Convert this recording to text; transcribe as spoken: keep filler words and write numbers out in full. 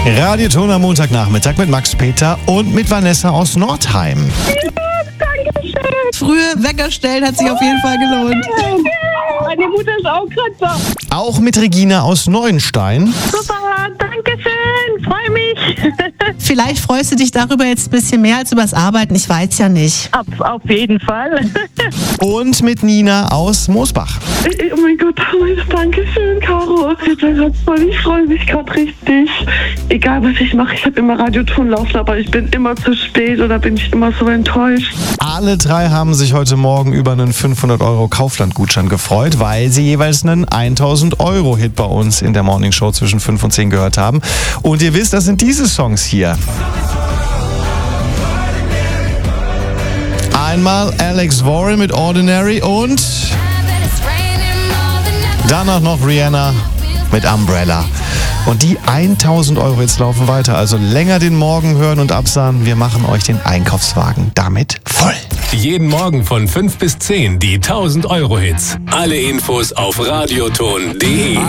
Radioton am Montagnachmittag mit Max Peter und mit Vanessa aus Nordheim. Frühe Wecker stellen hat sich auf jeden Fall gelohnt. Meine Mutter ist auch gerade da. Auch mit Regina aus Neuenstein. Super, danke schön, freue mich. Vielleicht freust du dich darüber jetzt ein bisschen mehr als übers Arbeiten, ich weiß ja nicht. Auf, auf jeden Fall. Und mit Nina aus Moosbach. Oh mein Gott, danke schön, Caro. Ich freue mich gerade richtig. Egal, was ich mache, ich habe immer Radioton laufen, aber ich bin immer zu spät oder bin ich immer so enttäuscht. Alle drei haben sich heute Morgen über einen fünfhundert Euro Kaufland-Gutschein gefreut, weil sie jeweils einen tausend Euro Hit bei uns in der Morning Show zwischen fünf und zehn gehört haben. Und ihr wisst, das sind diese Songs hier. Einmal Alex Warren mit Ordinary und danach noch Rihanna mit Umbrella. Und die tausend Euro jetzt laufen weiter. Also länger den Morgen hören und absahen. Wir machen euch den Einkaufswagen damit voll. Jeden Morgen von fünf bis zehn die tausend Euro Hits. Alle Infos auf radioton punkt de.